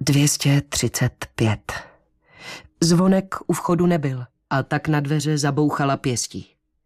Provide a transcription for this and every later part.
235. Zvonek u vchodu nebyl a tak na dveře zabouchala pěstí.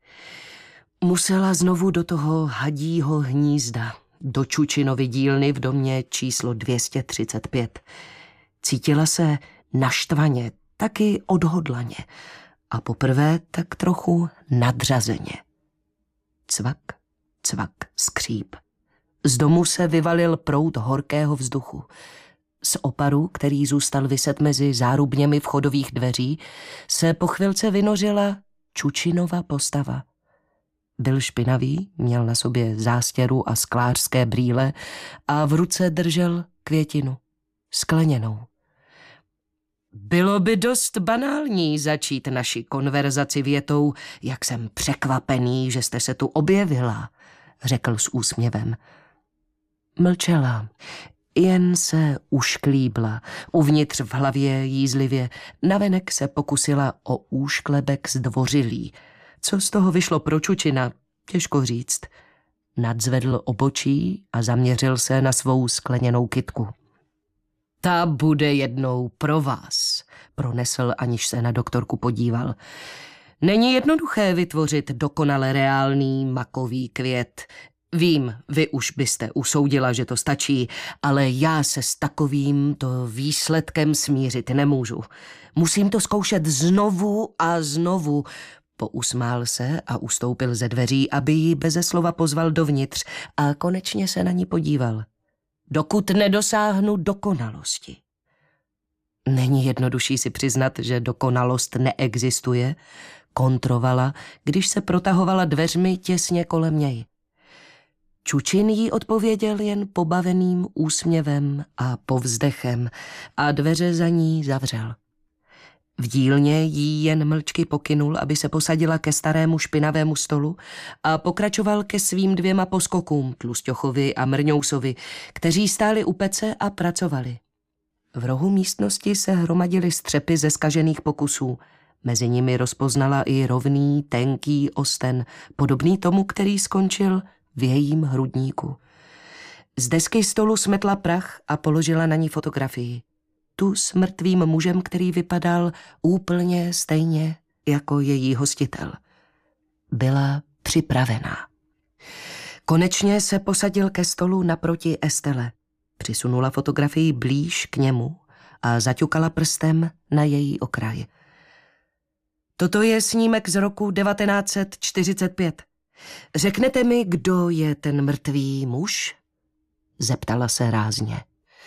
Musela znovu do toho hadího hnízda, do Čučinovy dílny v domě číslo 235. Cítila se naštvaně, taky odhodlaně a poprvé tak trochu nadřazeně. Cvak, cvak, skříp. Z domu se vyvalil proud horkého vzduchu. Z oparu, který zůstal viset mezi zárubněmi vchodových dveří, se po chvilce vynořila Čučinova postava. Byl špinavý, měl na sobě zástěru a sklářské brýle a v ruce držel květinu, skleněnou. Bylo by dost banální začít naši konverzaci větou, jak jsem překvapený, že jste se tu objevila, řekl s úsměvem. Mlčela, jen se ušklíbla, uvnitř v hlavě jízlivě, navenek se pokusila o úšklebek zdvořilý. Co z toho vyšlo pro Čučina, těžko říct. Nadzvedl obočí a zaměřil se na svou skleněnou kytku. Ta bude jednou pro vás, pronesl, aniž se na doktorku podíval. Není jednoduché vytvořit dokonale reálný makový květ. Vím, vy už byste usoudila, že to stačí, ale já se s takovýmto výsledkem smířit nemůžu. Musím to zkoušet znovu a znovu. Pousmál se a ustoupil ze dveří, aby ji beze slova pozval dovnitř a konečně se na ní podíval. Dokud nedosáhnu dokonalosti. Není jednodušší si přiznat, že dokonalost neexistuje, kontrovala, když se protahovala dveřmi těsně kolem něj. Čučin jí odpověděl jen pobaveným úsměvem a povzdechem a dveře za ní zavřel. V dílně jí jen mlčky pokynul, aby se posadila ke starému špinavému stolu a pokračoval ke svým 2 poskokům, Tlusťochovi a Mrňousovi, kteří stáli u pece a pracovali. V rohu místnosti se hromadily střepy ze zkažených pokusů. Mezi nimi rozpoznala i rovný, tenký osten, podobný tomu, který skončil v jejím hrudníku. Z desky stolu smetla prach a položila na ní fotografii. Tu s mrtvým mužem, který vypadal úplně stejně jako její hostitel. Byla připravená. Konečně se posadil ke stolu naproti Estele. Přisunula fotografii blíž k němu a zaťukala prstem na její okraj. Toto je snímek z roku 1945. Řeknete mi, kdo je ten mrtvý muž? Zeptala se rázně.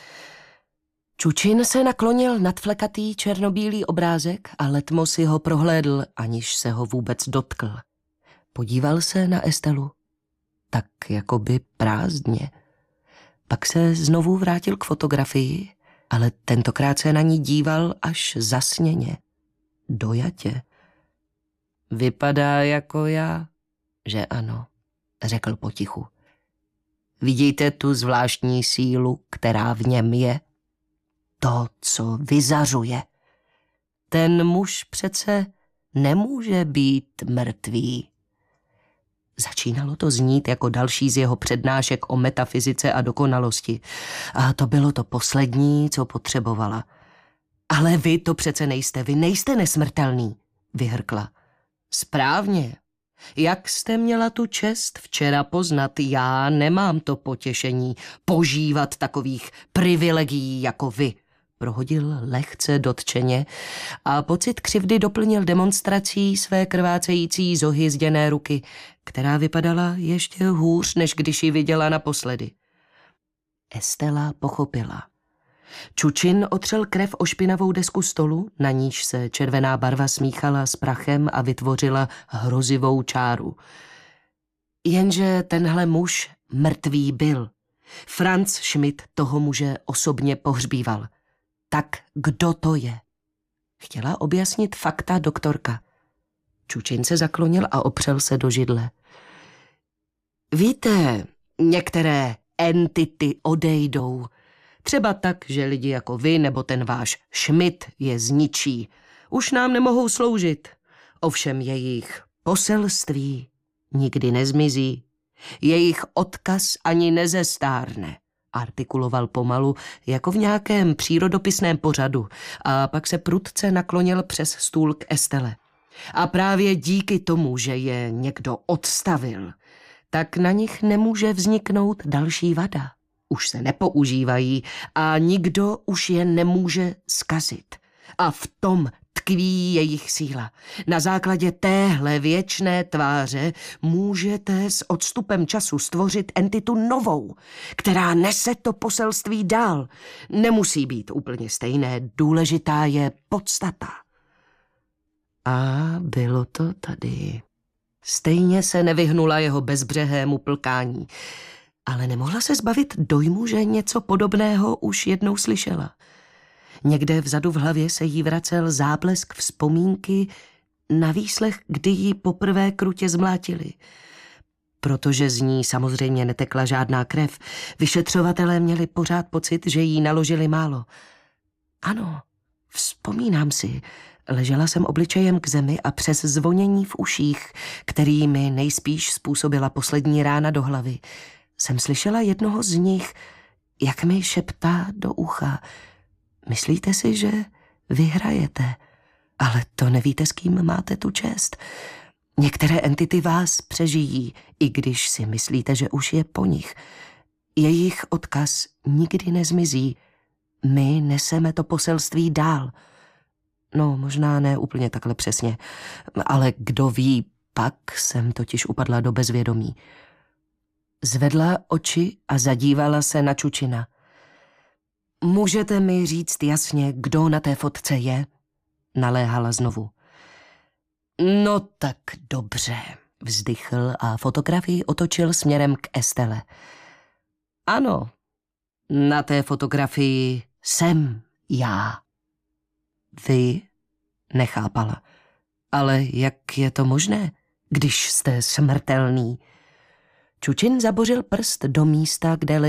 Čučin se naklonil nad flekatý černobílý obrázek a letmo si ho prohlédl, aniž se ho vůbec dotkl. Podíval se na Estelu. Tak jakoby prázdně. Pak se znovu vrátil k fotografii, ale tentokrát se na ní díval až zasněně. Dojatě. Vypadá jako já, že ano, řekl potichu. Vidíte tu zvláštní sílu, která v něm je? To, co vyzařuje. Ten muž přece nemůže být mrtvý. Začínalo to znít jako další z jeho přednášek o metafyzice a dokonalosti. A to bylo to poslední, co potřebovala. Ale vy to přece nejste, vy nejste nesmrtelný, vyhrkla. Správně. Jak jste měla tu čest včera poznat, já nemám to potěšení požívat takových privilegií jako vy, prohodil lehce dotčeně a pocit křivdy doplnil demonstrací své krvácející zohyzděné ruky, která vypadala ještě hůř, než když ji viděla naposledy. Estela pochopila. Čučin otřel krev o špinavou desku stolu, na níž se červená barva smíchala s prachem a vytvořila hrozivou čáru. Jenže tenhle muž mrtvý byl. Franz Schmidt toho muže osobně pohřbíval. Tak kdo to je? Chtěla objasnit fakta doktorka. Čučin se zaklonil a opřel se do židle. Víte, některé entity odejdou. Třeba tak, že lidi jako vy nebo ten váš Schmidt je zničí. Už nám nemohou sloužit. Ovšem jejich poselství nikdy nezmizí. Jejich odkaz ani nezestárne. artikuloval pomalu, jako v nějakém přírodopisném pořadu, a pak se prudce naklonil přes stůl k Estelle. A právě díky tomu, že je někdo odstavil, tak na nich nemůže vzniknout další vada. Už se nepoužívají a nikdo už je nemůže zkazit. A v tom tkví jejich síla. Na základě téhle věčné tváře můžete s odstupem času stvořit entitu novou, která nese to poselství dál. Nemusí být úplně stejné, důležitá je podstata. A bylo to tady. Stejně se nevyhnula jeho bezbřehému plkání, ale nemohla se zbavit dojmu, že něco podobného už jednou slyšela. Někde vzadu v hlavě se jí vracel záblesk vzpomínky na výslech, kdy ji poprvé krutě zmlátili. Protože z ní samozřejmě netekla žádná krev, vyšetřovatelé měli pořád pocit, že jí naložili málo. Ano, vzpomínám si, ležela jsem obličejem k zemi a přes zvonění v uších, který mi nejspíš způsobila poslední rána do hlavy, jsem slyšela jednoho z nich, jak mi šeptá do ucha: myslíte si, že vyhrajete, ale to nevíte, s kým máte tu čest. Některé entity vás přežijí, i když si myslíte, že už je po nich. Jejich odkaz nikdy nezmizí. My neseme to poselství dál. No, možná ne úplně takhle přesně, ale kdo ví, pak jsem totiž upadla do bezvědomí. Zvedla oči a zadívala se na Čučina. Můžete mi říct jasně, kdo na té fotce je? Naléhala znovu. No tak dobře, vzdychl a fotografii otočil směrem k Estelle. Ano, na té fotografii jsem já. Vy? Nechápala. Ale jak je to možné, když jste smrtelný? Čučin zabořil prst do místa, kde ležel